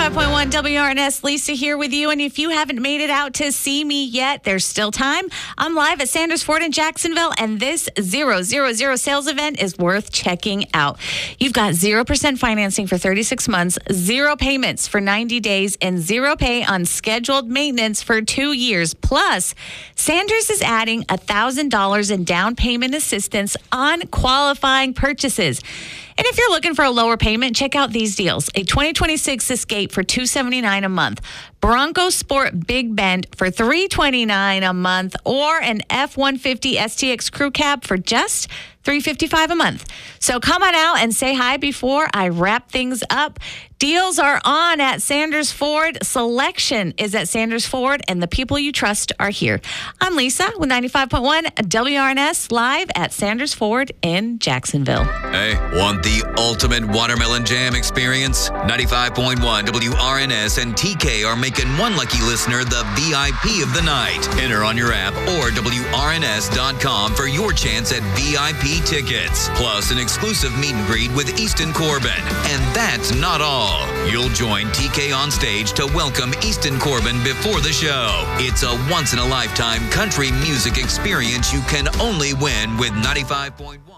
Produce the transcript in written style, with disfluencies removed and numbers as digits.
95.1 WRNS, Lisa here with you. And if you haven't made it out to see me yet, there's still time. I'm live at Sanders Ford in Jacksonville, and this 000 sales event is worth checking out. You've got 0% financing for 36 months, 0 payments for 90 days, and 0 pay on scheduled maintenance for 2 years. Plus, Sanders is adding $1,000 in down payment assistance on qualifying purchases. And if you're looking for a lower payment, check out these deals. A 2026 Escape for $279 a month, Bronco Sport Big Bend for $329 a month, or an F-150 STX Crew Cab for just $355 a month. So come on out and say hi before I wrap things up. Deals are on at Sanders Ford. Selection is at Sanders Ford, and the people you trust are here. I'm Lisa with 95.1 WRNS, live at Sanders Ford in Jacksonville. Hey, want the ultimate watermelon jam experience? 95.1 WRNS and TK are making one lucky listener the VIP of the night. Enter on your app or WRNS.com for your chance at VIP tickets, plus an exclusive meet and greet with Easton Corbin. And that's not all. You'll join TK on stage to welcome Easton Corbin before the show. It's a once-in-a-lifetime country music experience you can only win with 95.1.